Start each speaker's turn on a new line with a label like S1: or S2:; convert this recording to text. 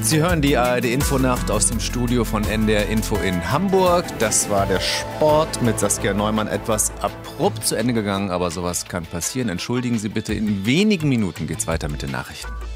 S1: Sie hören die ARD-Infonacht aus dem Studio von NDR Info in Hamburg. Das war der Sport mit Saskia Neumann. Etwas abrupt zu Ende gegangen, aber sowas kann passieren. Entschuldigen Sie bitte, in wenigen Minuten geht's weiter mit den Nachrichten.